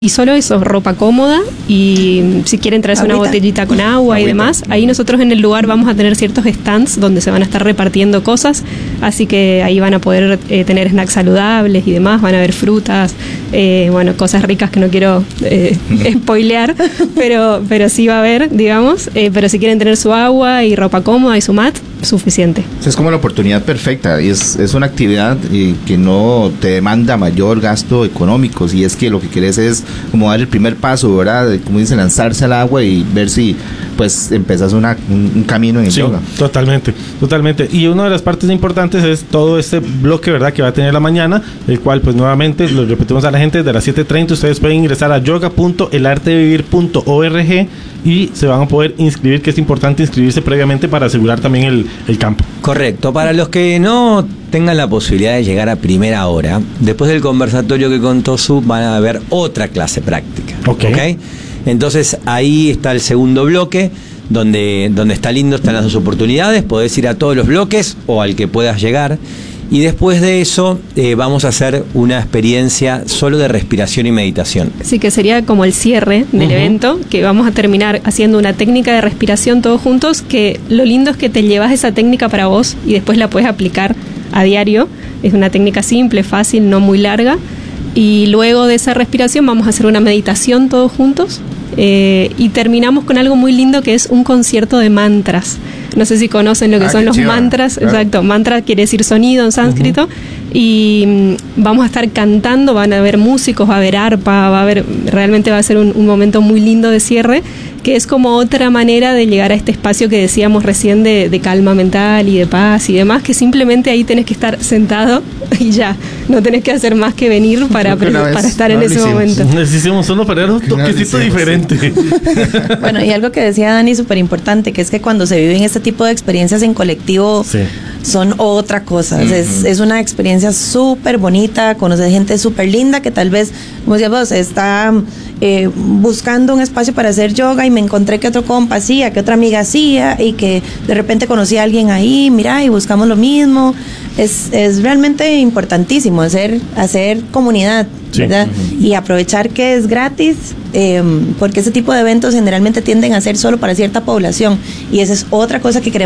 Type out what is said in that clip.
Y solo eso, ropa cómoda y si quieren traerse una botellita con agua y demás. Ahí nosotros en el lugar vamos a tener ciertos stands donde se van a estar repartiendo cosas, así que ahí van a poder tener snacks saludables y demás, van a haber frutas, bueno, cosas ricas que no quiero spoilear, pero sí va a haber, digamos, pero si quieren tener su agua y ropa cómoda y su mat, suficiente. Es como la oportunidad perfecta y es una actividad que no te demanda mayor gasto económico, si es que lo que quieres es como dar el primer paso, ¿verdad? Como dice, lanzarse al agua y ver si pues empezás un camino en el yoga. Totalmente. Y una de las partes importantes es todo este bloque, ¿verdad?, que va a tener la mañana, el cual pues nuevamente lo repetimos a la gente, de las 7:30 ustedes pueden ingresar a yoga.elartedevivir.org y se van a poder inscribir, que es importante inscribirse previamente para asegurar también el campo. Correcto. Para los que no tengan la posibilidad de llegar a primera hora, después del conversatorio que contó Su, van a ver otra clase práctica. ¿Okay? Entonces ahí está el segundo bloque, donde está lindo, están las dos oportunidades, podés ir a todos los bloques o al que puedas llegar. Y después de eso vamos a hacer una experiencia solo de respiración y meditación. Sí, que sería como el cierre del evento, que vamos a terminar haciendo una técnica de respiración todos juntos, que lo lindo es que te llevas esa técnica para vos y después la puedes aplicar a diario. Es una técnica simple, fácil, no muy larga. Y luego de esa respiración vamos a hacer una meditación todos juntos y terminamos con algo muy lindo que es un concierto de mantras. No sé si conocen lo que son los mantras. Claro. Exacto, mantra quiere decir sonido en sánscrito. Y vamos a estar cantando, van a haber músicos, va a haber arpa, realmente va a ser un momento muy lindo de cierre, que es como otra manera de llegar a este espacio que decíamos recién de calma mental y de paz y demás, que simplemente ahí tenés que estar sentado y ya, no tenés que hacer más que venir para estar en ese momento. Necesitamos solo para dar un toquecito diferente. Bueno, y algo que decía Dani súper importante, que es que cuando se viven este tipo de experiencias en colectivo, son otra cosa. Es una experiencia súper bonita, conocer gente súper linda que tal vez, como decíamos, está buscando un espacio para hacer yoga y me encontré que otro compa hacía, que otra amiga hacía y que de repente conocí a alguien ahí, mira, y buscamos lo mismo. Es realmente importantísimo hacer comunidad, ¿verdad? Y aprovechar que es gratis, porque ese tipo de eventos generalmente tienden a ser solo para cierta población y esa es otra cosa que queremos